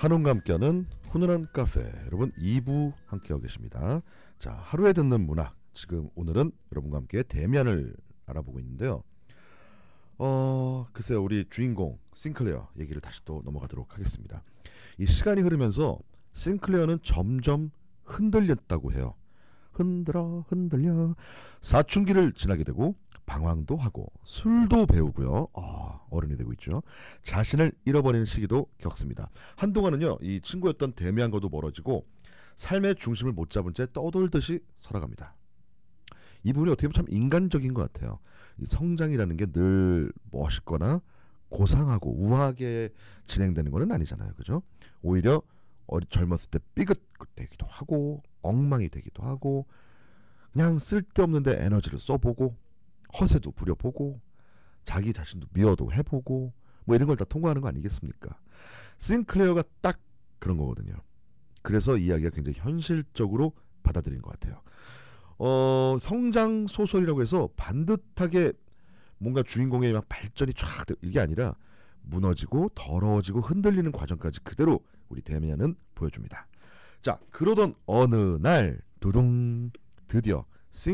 한웅과 함께하는 훈훈한 카페, 여러분 2부 함께하고 계십니다. 자, 하루에 듣는 문학, 지금 오늘은 여러분과 함께 데미안을 알아보고 있는데요. 글쎄요, 우리 주인공 싱클레어 얘기를 다시 또 넘어가도록 하겠습니다. 이 시간이 흐르면서 싱클레어는 점점 흔들렸다고 해요. 흔들려 사춘기를 지나게 되고 방황도 하고 술도 배우고요. 어른이 되고 있죠. 자신을 잃어버리는 시기도 겪습니다. 한동안은요, 이 친구였던 데미안과도 멀어지고 삶의 중심을 못 잡은 채 떠돌듯이 살아갑니다. 이 부분이 어떻게 보면 참 인간적인 것 같아요. 이 성장이라는 게 늘 멋있거나 고상하고 우아하게 진행되는 것은 아니잖아요. 그죠? 오히려 젊었을 때 삐끗되기도 하고 엉망이 되기도 하고 그냥 쓸데없는데 에너지를 써보고 허세도 부려보고 자기 자신도 미워도 해보고 뭐 이런 걸 다 통과하는 거 아니겠습니까? 싱클레어가 딱 그런 거거든요. 그래서 이야기가 굉장히 현실적으로 받아들인 것 같아요. 성장 소설이라고 해서 반듯하게 뭔가 주인공의 막 발전이 쫙 이게 아니라 무너지고 더러워지고 흔들리는 과정까지 그대로 우리 데미안은 보여줍니다. 자, 그러던 어느 날 두둥 드디어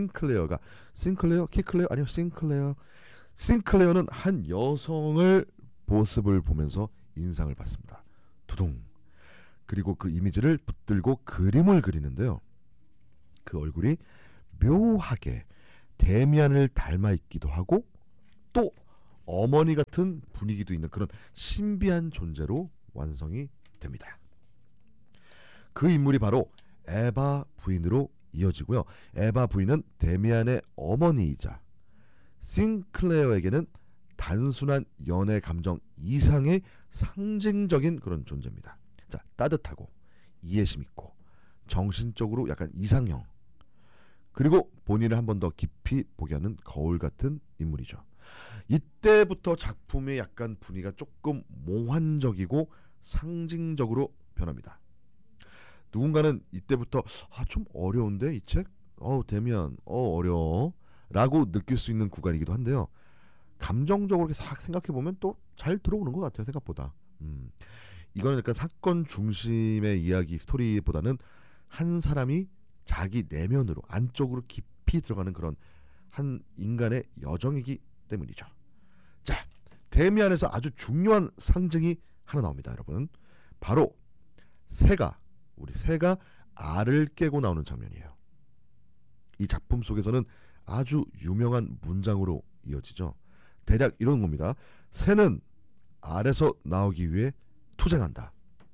싱클레어는 한 여성을 모습을 보면서 인상을 받습니다. 두둥. 그리고 그 이미지를 붙들고 그림을 그리는데요. 그 얼굴이 묘하게 데미안을 닮아 있기도 하고 또 어머니 같은 분위기도 있는 그런 신비한 존재로 완성이 됩니다. 그 인물이 바로 에바 부인으로 이어지고요. 에바 부인은 데미안의 어머니이자 싱클레어에게는 단순한 연애 감정 이상의 상징적인 그런 존재입니다. 자, 따뜻하고 이해심 있고 정신적으로 약간 이상형, 그리고 본인을 한 번 더 깊이 보게 하는 거울 같은 인물이죠. 이때부터 작품의 약간 분위기가 조금 몽환적이고 상징적으로 변합니다. 누군가는 이때부터 좀 어려운데 이 책? 데미안 어려워 라고 느낄 수 있는 구간이기도 한데요. 감정적으로 이렇게 싹 생각해보면 또 잘 들어오는 것 같아요. 생각보다. 이거는 약간 사건 중심의 이야기 스토리보다는 한 사람이 자기 내면으로 안쪽으로 깊이 들어가는 그런 한 인간의 여정이기 때문이죠. 자, 데미안에서 아주 중요한 상징이 하나 나옵니다. 여러분, 바로 우리 새가 알을 깨고 나오는 장면이에요. 이 작품 속에서는 아주 유명한 문장으로 이어지죠. 대략 이런 겁니다. 새는 알에서 나오기 위해 투쟁한다.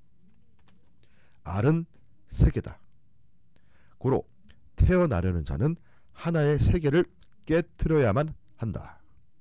알은 세계다. 고로 태어나려는 자는 하나의 세계를 깨트려야만 한다.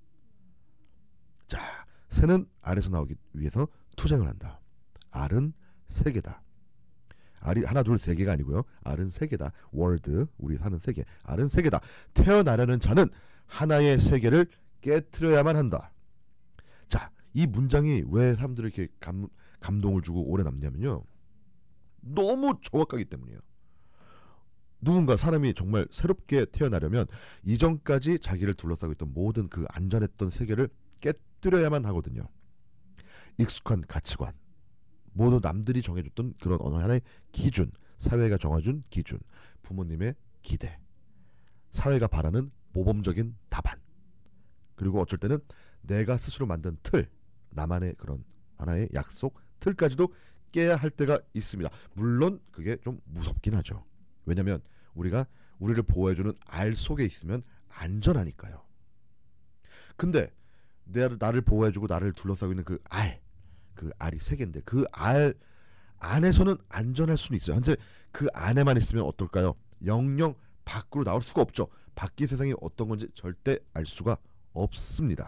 자, 새는 알에서 나오기 위해서 투쟁을 한다. 알은 세계다. 알이 하나 둘 세 개가 아니고요. 알은 세계다. 월드, 우리 사는 세계. 알은 세계다. 태어나려는 자는 하나의 세계를 깨트려야만 한다. 자, 이 문장이 왜 사람들을 이렇게 감동을 주고 오래 남냐면요, 너무 정확하기 때문이에요. 누군가 사람이 정말 새롭게 태어나려면 이전까지 자기를 둘러싸고 있던 모든 그 안전했던 세계를 깨뜨려야만 하거든요. 익숙한 가치관, 모두 남들이 정해줬던 그런 어느 하나의 기준, 사회가 정해준 기준, 부모님의 기대, 사회가 바라는 모범적인 답안, 그리고 어쩔 때는 내가 스스로 만든 틀, 나만의 그런 하나의 약속, 틀까지도 깨야 할 때가 있습니다. 물론 그게 좀 무섭긴 하죠. 왜냐하면 우리가 우리를 보호해주는 알 속에 있으면 안전하니까요. 근데 나를 보호해주고 나를 둘러싸고 있는 그 알이 세계인데 그 알 안에서는 안전할 수는 있어요. 현재 그 안에만 있으면 어떨까요? 영영 밖으로 나올 수가 없죠. 밖의 세상이 어떤 건지 절대 알 수가 없습니다.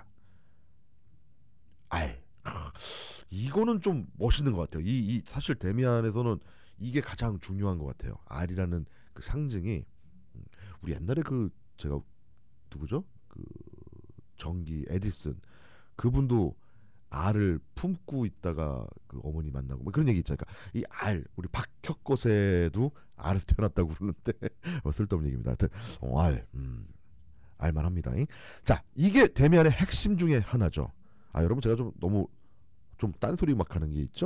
이거는 좀 멋있는 것 같아요. 이 사실 데미안에서는 이게 가장 중요한 것 같아요. 알이라는 그 상징이, 우리 옛날에 제가 누구죠? 전기 에디슨, 그분도 알을 품고 있다가 그 어머니 만나고 뭐 그런 얘기 있잖아요. 이 우리 박혁거세도 알에서 태어났다고 그러는데 쓸데없는 얘기입니다. 하여튼 알만합니다. 자, 이게 데미안의 핵심 중에 하나죠. 여러분, 제가 좀 너무 좀 딴소리 막 하는 게 있죠.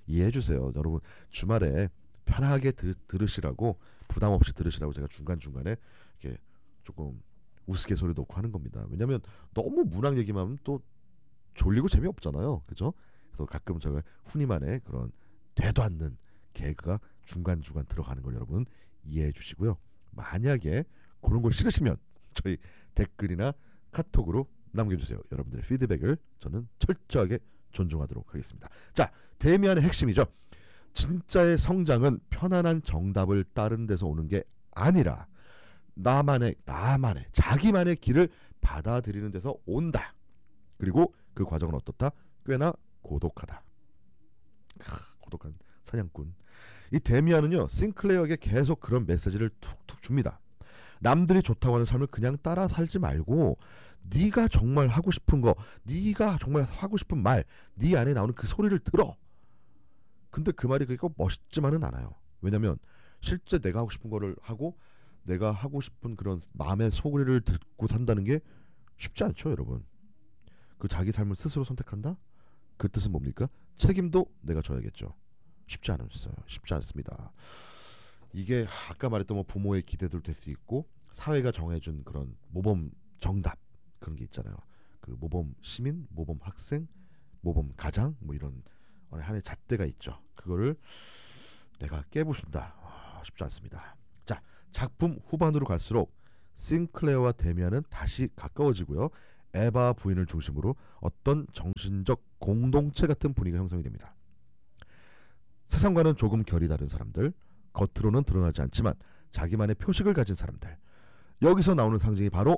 이해해 주세요. 여러분 주말에 편하게 들으시라고 부담 없이 들으시라고 제가 중간중간에 이렇게 조금 우스갯소리 넣고 하는 겁니다. 왜냐면 너무 문학 얘기만 하면 또 졸리고 재미없잖아요. 그죠? 그래서 가끔 제가 훈이만의 그런 되도 않는 개그가 중간중간 들어가는 걸 여러분 이해해 주시고요. 만약에 그런 걸 싫으시면 저희 댓글이나 카톡으로 남겨주세요. 여러분들의 피드백을 저는 철저하게 존중하도록 하겠습니다. 자, 데미안의 핵심이죠. 진짜의 성장은 편안한 정답을 따른 데서 오는 게 아니라 나만의 자기만의 길을 받아들이는 데서 온다. 그리고 그 과정은 어떻다? 꽤나 고독하다. 고독한 사냥꾼. 이 데미안은요 싱클레어에게 계속 그런 메시지를 툭툭 줍니다. 남들이 좋다고 하는 삶을 그냥 따라 살지 말고 네가 정말 하고 싶은 거, 네가 정말 하고 싶은 말, 네 안에 나오는 그 소리를 들어. 근데 그 말이 그렇게 멋있지만은 않아요. 왜냐면 실제 내가 하고 싶은 거를 하고 내가 하고 싶은 그런 마음의 소리를 듣고 산다는 게 쉽지 않죠, 여러분. 그 자기 삶을 스스로 선택한다? 그 뜻은 뭡니까? 책임도 내가 져야겠죠. 쉽지 않았어요. 쉽지 않습니다. 이게 아까 말했던 뭐 부모의 기대도 될 수 있고 사회가 정해준 그런 모범 정답 그런 게 있잖아요. 그 모범 시민, 모범 학생, 모범 가장 뭐 이런 하나의 잣대가 있죠. 그거를 내가 깨부순다. 쉽지 않습니다. 자, 작품 후반으로 갈수록 싱클레어와 데미안은 다시 가까워지고요. 에바 부인을 중심으로 어떤 정신적 공동체 같은 분위기가 형성이 됩니다. 세상과는 조금 결이 다른 사람들, 겉으로는 드러나지 않지만 자기만의 표식을 가진 사람들. 여기서 나오는 상징이 바로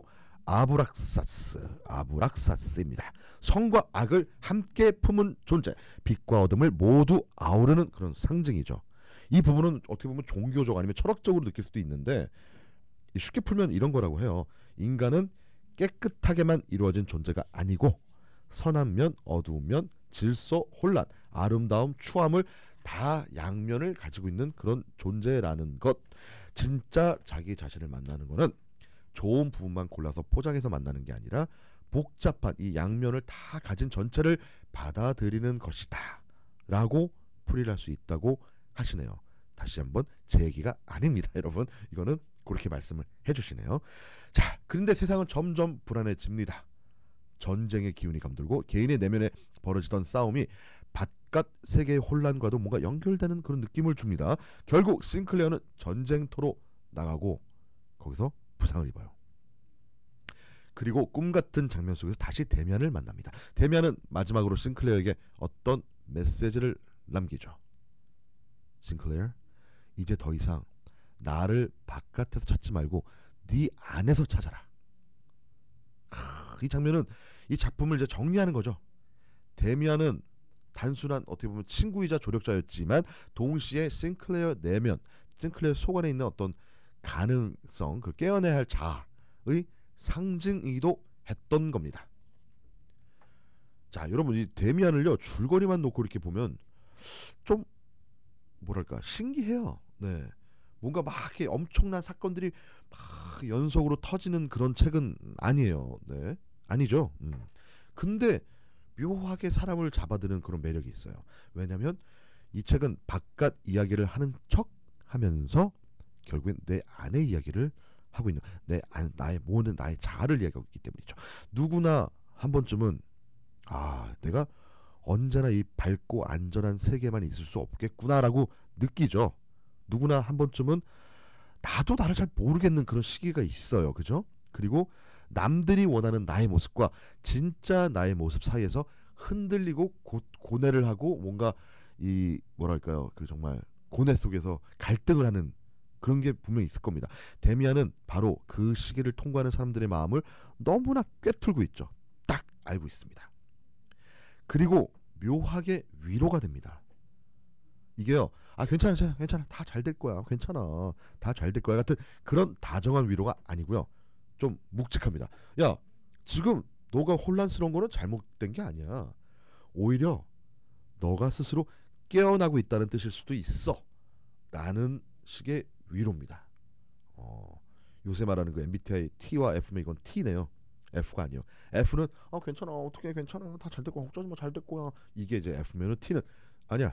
아브락사스입니다. 성과 악을 함께 품은 존재, 빛과 어둠을 모두 아우르는 그런 상징이죠. 이 부분은 어떻게 보면 종교적 아니면 철학적으로 느낄 수도 있는데 쉽게 풀면 이런 거라고 해요. 인간은 깨끗하게만 이루어진 존재가 아니고 선한 면, 어두운 면, 질서, 혼란, 아름다움, 추함을 다 양면을 가지고 있는 그런 존재라는 것. 진짜 자기 자신을 만나는 거는 좋은 부분만 골라서 포장해서 만나는 게 아니라 복잡한 이 양면을 다 가진 전체를 받아들이는 것이다 라고 풀이를 할 수 있다고 하시네요. 다시 한번 제 얘기가 아닙니다, 여러분. 이거는 그렇게 말씀을 해주시네요. 자, 그런데 세상은 점점 불안해집니다. 전쟁의 기운이 감돌고 개인의 내면에 벌어지던 싸움이 바깥 세계의 혼란과도 뭔가 연결되는 그런 느낌을 줍니다. 결국 싱클레어는 전쟁터로 나가고 거기서 부상을 입어요. 그리고 꿈같은 장면 속에서 다시 데미안을 만납니다. 데미안은 마지막으로 싱클레어에게 어떤 메시지를 남기죠. 싱클레어, 이제 더 이상 나를 바깥에서 찾지 말고 네 안에서 찾아라. 이 장면은 이 작품을 이제 정리하는 거죠. 데미안은 단순한 어떻게 보면 친구이자 조력자였지만 동시에 싱클레어 내면, 싱클레어 속 안에 있는 어떤 가능성, 그 깨어내야 할 자아의 상징이기도 했던 겁니다. 자, 여러분 이 데미안을요 줄거리만 놓고 이렇게 보면 좀 뭐랄까 신기해요. 네, 뭔가 막 이렇게 엄청난 사건들이 막 연속으로 터지는 그런 책은 아니에요. 네, 아니죠. 근데 묘하게 사람을 잡아드는 그런 매력이 있어요. 왜냐하면 이 책은 바깥 이야기를 하는 척 하면서 결국엔 내 안의 이야기를 하고 있는 나의 모든 나의 자아를 이야기하고 있기 때문이죠. 누구나 한 번쯤은 내가 언제나 이 밝고 안전한 세계만 있을 수 없겠구나라고 느끼죠. 누구나 한 번쯤은 나도 나를 잘 모르겠는 그런 시기가 있어요. 그죠? 그리고 남들이 원하는 나의 모습과 진짜 나의 모습 사이에서 흔들리고 고뇌를 하고 뭔가 이 뭐랄까요, 그 정말 고뇌 속에서 갈등을 하는 그런 게 분명히 있을 겁니다. 데미안은 바로 그 시기를 통과하는 사람들의 마음을 너무나 꿰뚫고 있죠. 딱 알고 있습니다. 그리고 묘하게 위로가 됩니다. 이게요, 괜찮아 다 잘 될 거야, 괜찮아 다 잘 될 거야 같은 그런 다정한 위로가 아니고요, 좀 묵직합니다. 야, 지금 너가 혼란스러운 거는 잘못된 게 아니야. 오히려 너가 스스로 깨어나고 있다는 뜻일 수도 있어 라는 식의 위로입니다. 요새 말하는 그 MBTI T와 F면 이건 T네요. F가 아니에요. F는 괜찮아, 어떻게 괜찮아, 다 잘 될 거야, 걱정하지 마, 잘 될 거야. 이게 이제 F면은 T는 아니야,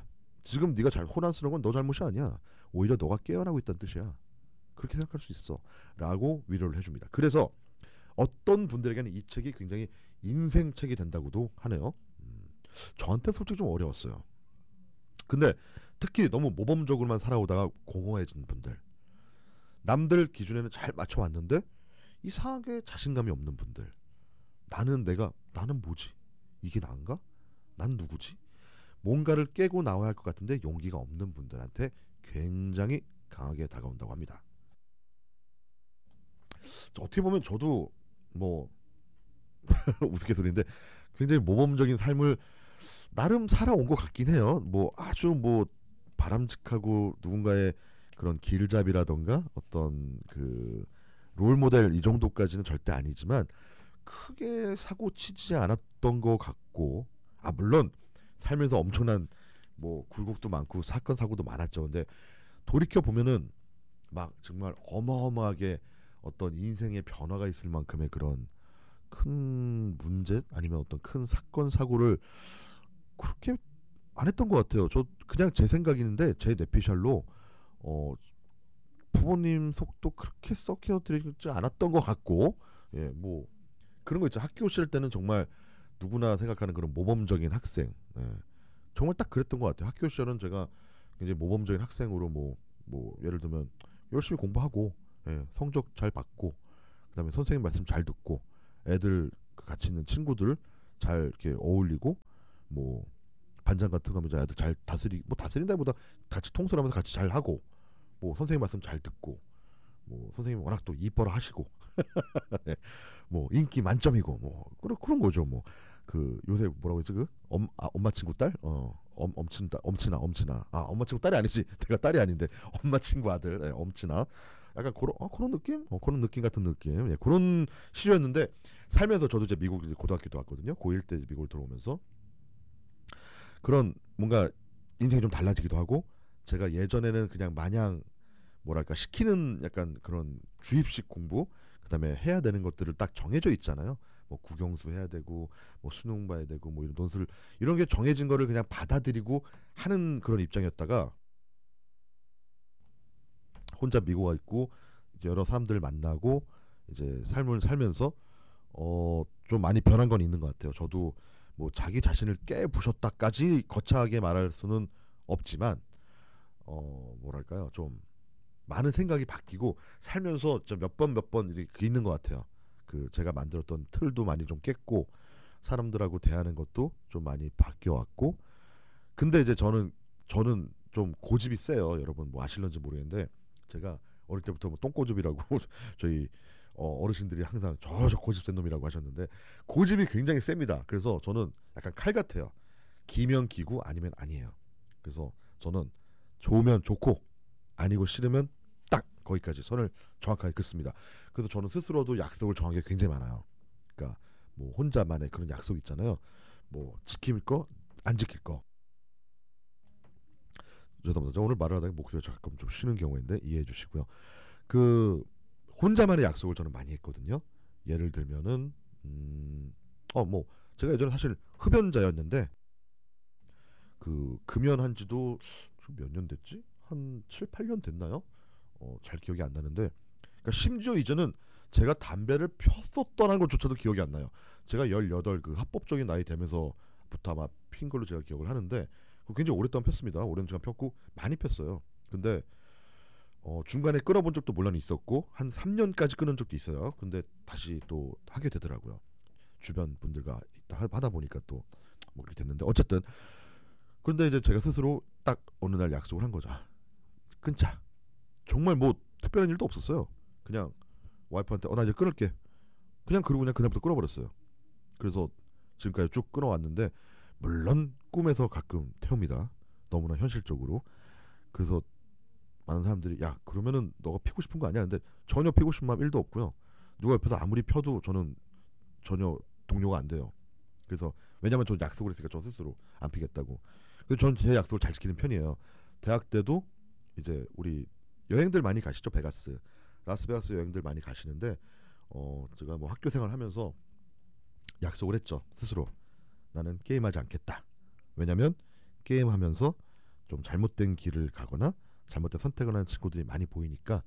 지금 네가 잘 혼란스러운 건 너 잘못이 아니야. 오히려 너가 깨어나고 있다는 뜻이야. 그렇게 생각할 수 있어. 라고 위로를 해줍니다. 그래서 어떤 분들에게는 이 책이 굉장히 인생책이 된다고도 하네요. 저한테 솔직히 좀 어려웠어요. 근데 특히 너무 모범적으로만 살아오다가 공허해진 분들, 남들 기준에는 잘 맞춰왔는데 이상하게 자신감이 없는 분들, 나는 뭐지? 이게 난가? 난 누구지? 뭔가를 깨고 나와야 할 것 같은데 용기가 없는 분들한테 굉장히 강하게 다가온다고 합니다. 어떻게 보면 저도 뭐 우스갯소리인데 굉장히 모범적인 삶을 나름 살아온 것 같긴 해요. 뭐 아주 뭐 바람직하고 누군가의 그런 길잡이라던가 어떤 그 롤모델 이 정도까지는 절대 아니지만 크게 사고 치지 않았던 것 같고, 물론 살면서 엄청난 뭐 굴곡도 많고 사건 사고도 많았죠. 근데 돌이켜 보면은 막 정말 어마어마하게 어떤 인생의 변화가 있을 만큼의 그런 큰 문제 아니면 어떤 큰 사건 사고를 그렇게 안 했던 것 같아요. 저 그냥 제 생각인데 제 뇌피셜로 부모님 속도 그렇게 썩혀드리지 않았던 것 같고, 예, 뭐 그런 거 있죠. 학교 시절 때는 정말 누구나 생각하는 그런 모범적인 학생, 예, 정말 딱 그랬던 것 같아요. 학교 시절은 제가 굉장히 모범적인 학생으로 뭐 예를 들면 열심히 공부하고, 예, 성적 잘 받고, 그다음에 선생님 말씀 잘 듣고, 애들 같이 있는 친구들 잘 이렇게 어울리고, 뭐 반장 같은 거 하면 애들 잘 다스린다기보다 같이 통솔하면서 같이 잘 하고, 뭐 선생님 말씀 잘 듣고, 뭐 선생님 워낙 또 이뻐라 하시고, 네, 뭐 인기 만점이고, 뭐 그런 거죠. 뭐 그 요새 뭐라고 했지, 그 엄마 친구 딸, 엄친아, 엄마 친구 딸이 아니지, 내가 딸이 아닌데 엄마 친구 아들, 네, 엄친아. 약간 그런 느낌, 그런 느낌 같은 느낌, 예, 그런 시류였는데 살면서 저도 이제 미국 이제 고등학교도 왔거든요. 고1 때 미국을 들어오면서 그런 뭔가 인생이 좀 달라지기도 하고, 제가 예전에는 그냥 마냥 뭐랄까 시키는 약간 그런 주입식 공부, 그다음에 해야 되는 것들을 딱 정해져 있잖아요. 뭐 국영수 해야 되고, 뭐 수능 봐야 되고, 뭐 이런 논술, 이런 게 정해진 거를 그냥 받아들이고 하는 그런 입장이었다가 혼자 미국 와 있고 여러 사람들 만나고 이제 삶을 살면서 좀 많이 변한 건 있는 것 같아요. 저도 뭐 자기 자신을 깨부셨다까지 거창하게 말할 수는 없지만 뭐랄까요, 좀 많은 생각이 바뀌고 살면서 몇 번 이렇게 있는 것 같아요. 그 제가 만들었던 틀도 많이 좀 깼고, 사람들하고 대하는 것도 좀 많이 바뀌어 왔고. 근데 이제 저는 좀 고집이 세요. 여러분 뭐 아실런지 모르겠는데 제가 어릴 때부터 뭐 똥고집이라고 저희 어르신들이 항상 저 고집 센 놈이라고 하셨는데, 고집이 굉장히 셉니다. 그래서 저는 약간 칼 같아요. 기면 기고 아니면 아니에요. 그래서 저는 좋으면 좋고 아니고 싫으면 딱 거기까지 선을 정확하게 긋습니다. 그래서 저는 스스로도 약속을 정한 게 굉장히 많아요. 그러니까 뭐 혼자만의 그런 약속 있잖아요. 뭐 지킬 거, 안 지킬 거. 죄송합니다. 저 오늘 말을 하다가 목소리가 조금 좀 쉬는 경우인데 이해해 주시고요. 그 혼자만의 약속을 저는 많이 했거든요. 예를 들면은 뭐 제가 예전에 사실 흡연자였는데 그 금연한 지도 몇 년 됐지? 한 7, 8년 됐나요? 잘 기억이 안 나는데, 그러니까 심지어 이제는 제가 담배를 폈었던 것조차도 기억이 안 나요. 제가 18 그 합법적인 나이 되면서부터 아마 핀 걸로 제가 기억을 하는데, 굉장히 오랫동안 폈습니다. 오랜 시간 폈고 많이 폈어요. 근데 중간에 끊어본 적도 물론 있었고 한 3년까지 끊은 적도 있어요. 근데 다시 또 하게 되더라고요. 주변 분들과 하다 보니까 또 뭐 그렇게 됐는데, 어쨌든 그런데 이제 제가 스스로 딱 어느 날 약속을 한 거죠. 끊자. 정말 뭐 특별한 일도 없었어요. 그냥 와이프한테 나 이제 끊을게. 그러고 그냥 그날부터 끊어버렸어요. 그래서 지금까지 쭉 끊어왔는데, 물론 꿈에서 가끔 태웁니다. 너무나 현실적으로. 그래서 많은 사람들이 야 그러면은 너가 피고 싶은 거 아니야? 근데 전혀 피고 싶은 마음 1도 없고요. 누가 옆에서 아무리 펴도 저는 전혀 동요가 안 돼요. 그래서 왜냐면 저 약속을 했으니까 저 스스로 안 피겠다고. 그래서 저는 제 약속을 잘 지키는 편이에요. 대학 때도 이제 우리 여행들 많이 가시죠. 베가스, 라스베가스 여행들 많이 가시는데 제가 뭐 학교 생활하면서 약속을 했죠. 스스로 나는 게임하지 않겠다. 왜냐면 게임하면서 좀 잘못된 길을 가거나 잘못된 선택을 하는 친구들이 많이 보이니까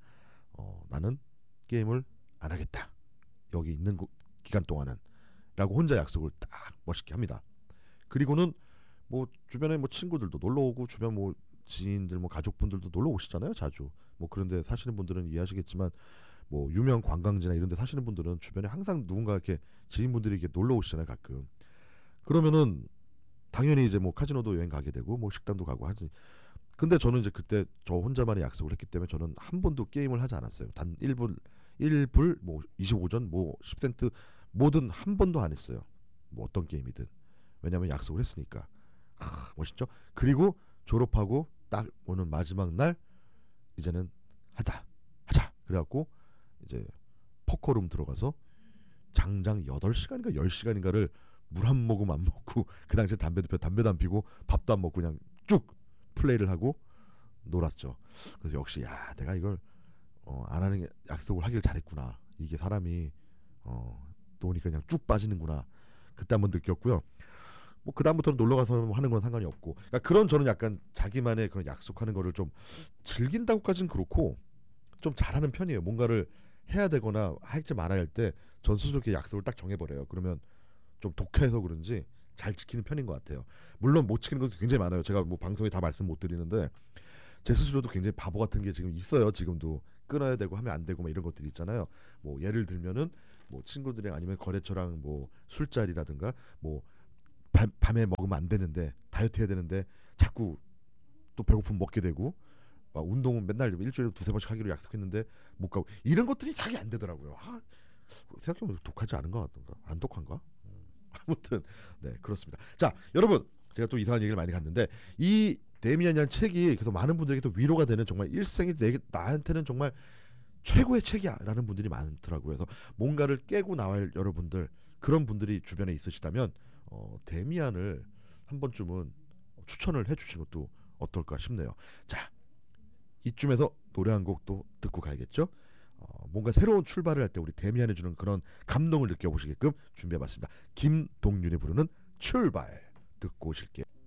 나는 게임을 안 하겠다. 여기 있는 기간 동안은 라고 혼자 약속을 딱 멋있게 합니다. 그리고는 뭐 주변에 뭐 친구들도 놀러 오고 주변 뭐 지인들 뭐 가족분들도 놀러 오시잖아요. 자주. 뭐 그런데 사시는 분들은 이해하시겠지만 뭐 유명 관광지나 이런 데 사시는 분들은 주변에 항상 누군가 이렇게 지인분들이 이렇게 놀러 오시잖아요, 가끔. 그러면은 당연히 이제 뭐 카지노도 여행 가게 되고 뭐 식당도 가고 하지. 근데 저는 이제 그때 저 혼자만의 약속을 했기 때문에 저는 한 번도 게임을 하지 않았어요. 단 1불 뭐 25전 뭐 10센트 뭐든 한 번도 안 했어요. 뭐 어떤 게임이든. 왜냐면 약속을 했으니까. 멋있죠? 그리고 졸업하고 딱 오는 마지막 날 이제는 하자. 그래갖고 이제 포커룸 들어가서 장장 8시간인가 10시간인가를 물 한 모금 안 먹고 그 당시에 담배도 안 피고 밥도 안 먹고 그냥 쭉 플레이를 하고 놀았죠. 그래서 역시 야 내가 이걸 안 하는 게 약속을 하길 잘했구나. 이게 사람이 노니까 그냥 쭉 빠지는구나. 그때 한번 느꼈고요. 뭐 그 다음부터는 놀러 가서 하는 건 상관이 없고. 그러니까 그런 저는 약간 자기만의 그런 약속하는 거를 좀 즐긴다고까지는 그렇고 좀 잘하는 편이에요. 뭔가를 해야 되거나 할지 말아야 할 때 전 스스로 이렇게 약속을 딱 정해버려요. 그러면 좀 독해서 그런지 잘 지키는 편인 것 같아요. 물론 못 지키는 것도 굉장히 많아요. 제가 뭐 방송에 다 말씀 못 드리는데 제 스스로도 굉장히 바보 같은 게 지금 있어요. 지금도 끊어야 되고 하면 안 되고 막 이런 것들이 있잖아요. 뭐 예를 들면은 뭐 친구들이랑 아니면 거래처랑 뭐 술자리라든가 뭐 밤에 먹으면 안 되는데 다이어트 해야 되는데 자꾸 또 배고프면 먹게 되고 막 운동은 맨날 일주일에 2-3번씩 하기로 약속했는데 못 가고 이런 것들이 잘 안 되더라고요. 생각해보면 독하지 않은 것 같던가 안 독한가? 아무튼 네 그렇습니다. 자 여러분 제가 또 이상한 얘기를 많이 갔는데 이 데미안이라는 책이 그래서 많은 분들에게 또 위로가 되는 정말 일생이 나한테는 정말 최고의 책이야라는 분들이 많더라고요. 그래서 뭔가를 깨고 나갈 여러분들 그런 분들이 주변에 있으시다면 데미안을 한 번쯤은 추천을 해주시는 것도 어떨까 싶네요. 자 이쯤에서 노래 한 곡 또 듣고 가야겠죠. 뭔가 새로운 출발을 할 때 우리 데미안이 주는 그런 감동을 느껴보시게끔 준비해봤습니다. 김동윤이 부르는 출발 듣고 오실게요.